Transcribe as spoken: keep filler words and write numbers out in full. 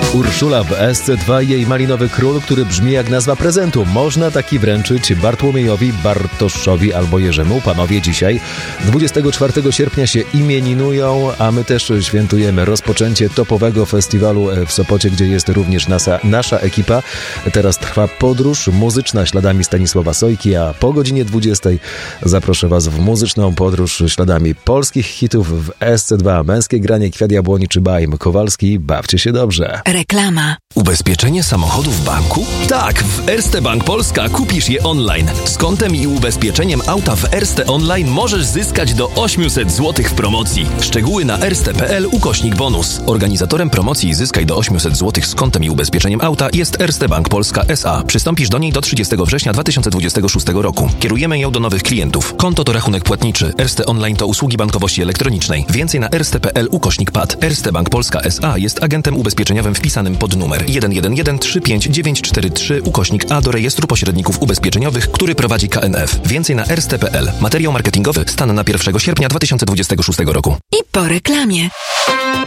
Urszula w S C dwa i jej malinowy król, który brzmi jak nazwa prezentu. Można taki wręczyć Bartłomiejowi, Bartoszowi albo Jerzemu. Panowie dzisiaj dwudziestego czwartego sierpnia się imieninują, a my też świętujemy rozpoczęcie topowego festiwalu w Sopocie, gdzie jest również nasza, nasza ekipa. Teraz trwa podróż muzyczna śladami Stanisława Sojki, a po godzinie dwudziestej zaproszę Was w muzyczną podróż śladami polskich hitów w S C dwa. Męskie granie, Kwiat Jabłoni czy Bajm Kowalski. Bawcie się dobrze. Reklama. Ubezpieczenie samochodu w banku? Tak, w Erste Bank Polska kupisz je online. Z kontem i ubezpieczeniem auta w Erste Online możesz zyskać do osiemset złotych w promocji. Szczegóły na erste.pl ukośnik bonus. Organizatorem promocji Zyskaj do osiemset złotych z kontem i ubezpieczeniem auta jest Erste Bank Polska S A. Przystąpisz do niej do trzydziestego września dwa tysiące dwudziestego szóstego roku. Kierujemy ją do nowych klientów. Konto to rachunek płatniczy. Erste Online to usługi bankowości elektronicznej. Więcej na erste.pl ukośnik P A D. Erste Bank Polska S A jest agentem ubezpieczeniowym wpisanym pod numer jeden jeden jeden trzy pięć dziewięć cztery trzy ukośnik A do rejestru pośredników ubezpieczeniowych, który prowadzi K N F. Więcej na erste.pl. Materiał marketingowy stan na pierwszego sierpnia dwa tysiące dwudziestego szóstego roku. I po reklamie.